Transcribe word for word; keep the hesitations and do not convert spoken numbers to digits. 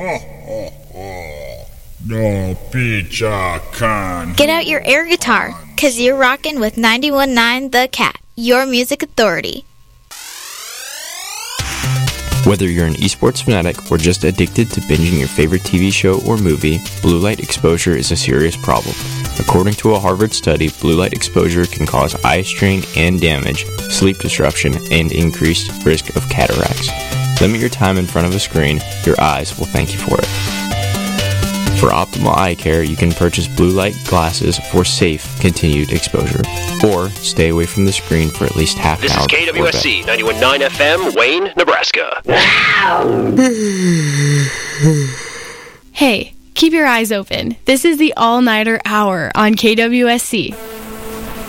No pizza can. Get out your air guitar, cause you're rocking with ninety-one point nine The Cat, your music authority. Whether you're an esports fanatic or just addicted to binging your favorite T V show or movie, blue light exposure is a serious problem. According to a Harvard study, blue light exposure can cause eye strain and damage, sleep disruption, and increased risk of cataracts. Limit your time in front of a screen. Your eyes will thank you for it. For optimal eye care, you can purchase blue light glasses for safe, continued exposure. Or stay away from the screen for at least half an This hour. is K W S C ninety-one point nine F M, Wayne, Nebraska. Hey, keep your eyes open. This is the All-Nighter Hour on K W S C.